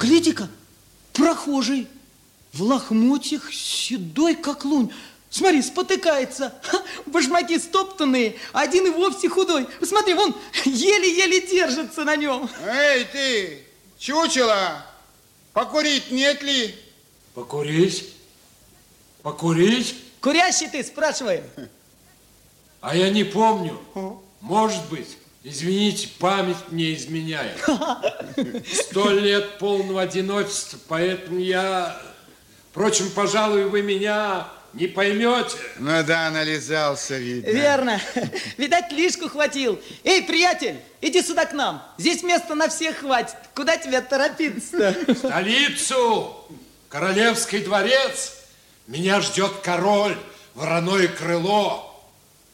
Гляди-ка, прохожий, в лохмотьях, седой, как лунь. Смотри, спотыкается, башмаки стоптанные, один и вовсе худой. Посмотри, вон, еле-еле держится на нем. Эй, ты, чучело, покурить нет ли? Покурить? Покурить? Курящий ты, спрашиваем. А я не помню. Может быть. Извините, память мне изменяет. 100 лет полного одиночества, поэтому я... Впрочем, пожалуй, вы меня не поймете. Ну да, нализался, видно. Верно. Видать, лишку хватил. Эй, приятель, иди сюда к нам. Здесь места на всех хватит. Куда тебя торопиться-то? В столицу, Королевский дворец. Меня ждет король, вороное крыло.